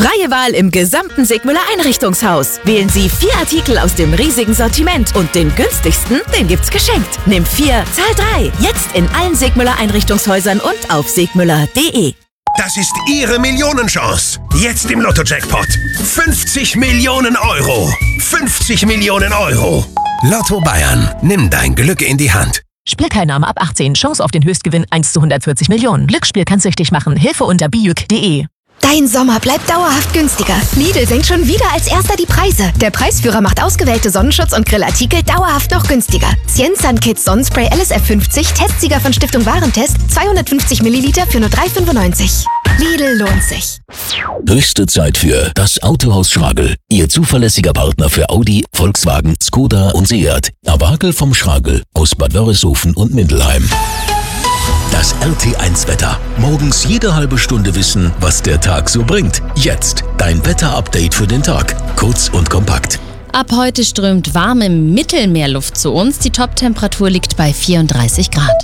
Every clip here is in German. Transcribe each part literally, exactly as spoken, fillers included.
Freie Wahl im gesamten Sigmüller Einrichtungshaus. Wählen Sie vier Artikel aus dem riesigen Sortiment und den günstigsten, den gibt's geschenkt. Nimm vier, zahl drei. Jetzt in allen Sigmüller Einrichtungshäusern und auf sigmüller punkt de. Das ist Ihre Millionenchance. Jetzt im Lotto-Jackpot. fünfzig Millionen Euro. fünfzig Millionen Euro. Lotto Bayern. Nimm dein Glück in die Hand. Spielteilnahme ab achtzehn. Chance auf den Höchstgewinn eins zu hundertvierzig Millionen. Glücksspiel kann süchtig machen. Hilfe unter bijuk punkt de. Dein Sommer bleibt dauerhaft günstiger. Lidl senkt schon wieder als erster die Preise. Der Preisführer macht ausgewählte Sonnenschutz- und Grillartikel dauerhaft noch günstiger. Cienzan Kids Sonnenspray L S F fünfzig, Testsieger von Stiftung Warentest, zweihundertfünfzig Milliliter für nur drei fünfundneunzig. Lidl lohnt sich. Höchste Zeit für das Autohaus Schragel. Ihr zuverlässiger Partner für Audi, Volkswagen, Skoda und Seat. Awagel vom Schragel aus Bad Wörishofen und Mindelheim. Das R T eins Wetter. Morgens jede halbe Stunde wissen, was der Tag so bringt. Jetzt dein Wetter-Update für den Tag. Kurz und kompakt. Ab heute strömt warme Mittelmeerluft zu uns. Die Toptemperatur liegt bei vierunddreißig Grad.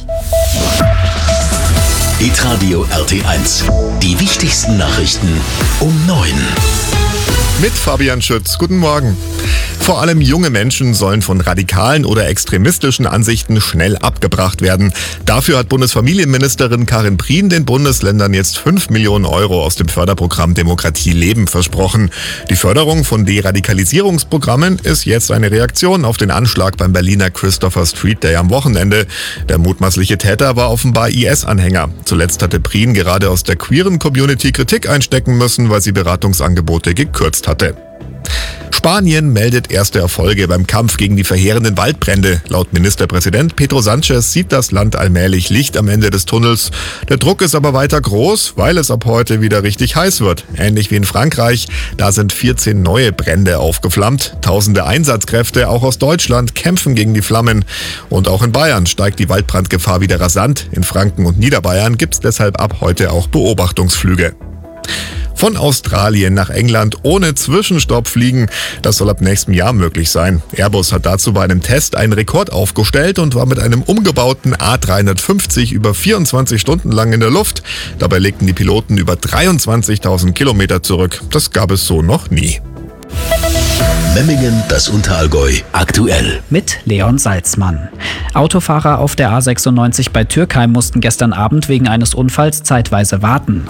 Hitradio R T eins. Die wichtigsten Nachrichten um neun. Mit Fabian Schütz. Guten Morgen. Vor allem junge Menschen sollen von radikalen oder extremistischen Ansichten schnell abgebracht werden. Dafür hat Bundesfamilienministerin Karin Prien den Bundesländern jetzt fünf Millionen Euro aus dem Förderprogramm Demokratie leben versprochen. Die Förderung von Deradikalisierungsprogrammen ist jetzt eine Reaktion auf den Anschlag beim Berliner Christopher Street Day am Wochenende. Der mutmaßliche Täter war offenbar I S-Anhänger. Zuletzt hatte Prien gerade aus der queeren Community Kritik einstecken müssen, weil sie Beratungsangebote gekürzt hatte. Spanien meldet erste Erfolge beim Kampf gegen die verheerenden Waldbrände. Laut Ministerpräsident Pedro Sánchez sieht das Land allmählich Licht am Ende des Tunnels. Der Druck ist aber weiter groß, weil es ab heute wieder richtig heiß wird. Ähnlich wie in Frankreich. Da sind vierzehn neue Brände aufgeflammt. Tausende Einsatzkräfte, auch aus Deutschland, kämpfen gegen die Flammen. Und auch in Bayern steigt die Waldbrandgefahr wieder rasant. In Franken und Niederbayern gibt es deshalb ab heute auch Beobachtungsflüge. Von Australien nach England ohne Zwischenstopp fliegen. Das soll ab nächstem Jahr möglich sein. Airbus hat dazu bei einem Test einen Rekord aufgestellt und war mit einem umgebauten A dreihundertfünfzig über vierundzwanzig Stunden lang in der Luft. Dabei legten die Piloten über dreiundzwanzigtausend Kilometer zurück. Das gab es so noch nie. Memmingen, das Unterallgäu, aktuell. Mit Leon Salzmann. Autofahrer auf der A sechsundneunzig bei Türkheim mussten gestern Abend wegen eines Unfalls zeitweise warten.